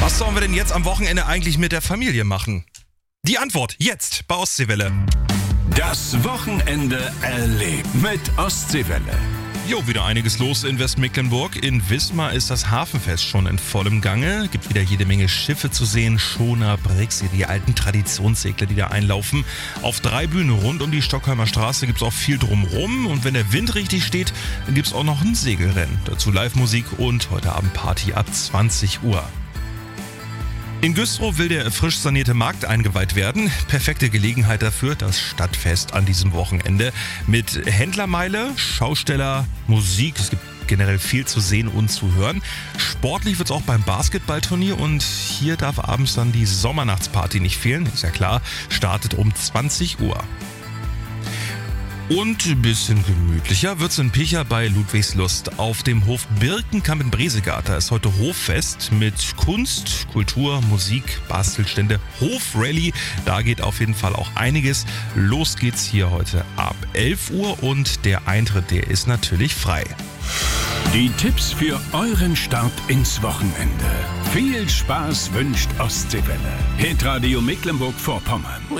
Was sollen wir denn jetzt am Wochenende eigentlich mit der Familie machen? Die Antwort jetzt bei Ostseewelle. Das Wochenende erlebt mit Ostseewelle. Jo, wieder einiges los in Westmecklenburg. In Wismar ist das Hafenfest schon in vollem Gange. Gibt wieder jede Menge Schiffe zu sehen. Schoner, Brixie, die alten Traditionssegler, die da einlaufen. Auf 3 Bühnen rund um die Stockholmer Straße gibt es auch viel drumrum. Und wenn der Wind richtig steht, dann gibt es auch noch ein Segelrennen. Dazu Live-Musik und heute Abend Party ab 20 Uhr. In Güstrow will der frisch sanierte Markt eingeweiht werden. Perfekte Gelegenheit dafür, das Stadtfest an diesem Wochenende. Mit Händlermeile, Schausteller, Musik, es gibt generell viel zu sehen und zu hören. Sportlich wird es auch beim Basketballturnier und hier darf abends dann die Sommernachtsparty nicht fehlen. Ist ja klar, startet um 20 Uhr. Und ein bisschen gemütlicher wird's in Picha bei Ludwigslust. Auf dem Hof Birkenkamp in Bresegata ist heute Hoffest mit Kunst, Kultur, Musik, Bastelstände, Hofrally. Da geht auf jeden Fall auch einiges. Los geht's hier heute ab 11 Uhr und der Eintritt, der ist natürlich frei. Die Tipps für euren Start ins Wochenende. Viel Spaß wünscht Ostseewelle. Hitradio Mecklenburg-Vorpommern.